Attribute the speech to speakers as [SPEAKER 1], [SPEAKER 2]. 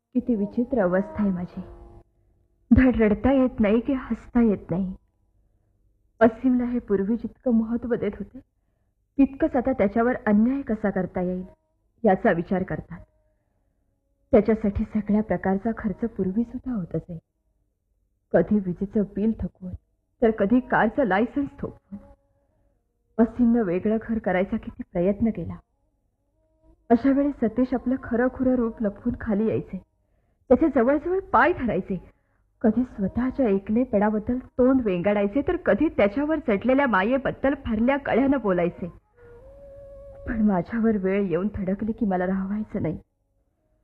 [SPEAKER 1] किती विचित्र अवस्था आहे माझी. धड रडता येत नाही की हसता येत नाही. असीमला हे पूर्वी जितकं महत्व देत होते तितकंच आता त्याच्यावर अन्याय कसा करता येईल याचा विचार करतात. त्याच्यासाठी सगळ्या प्रकारचा खर्च पूर्वी सुद्धा होत असे. कधी विजेचं बिल थकवून तर कधी कारचं लायसन्स थोपवून. असीमनं वेगळं घर करायचा किती प्रयत्न केला. अशा वेळी सतीश आपलं खरं खुरं रूप लपवून खाली यायचे. त्याचे जवळजवळ पाय धरायचे. कधी स्वतःच्या एकलेपणाबद्दल तोंड वेंगाडायचे तर कधी त्याच्यावर चढलेल्या मायेबद्दल फारल्या कळ्यानं बोलायचे. पण माझ्यावर वेळ येऊन थडकली की मला राहावायचं नाही.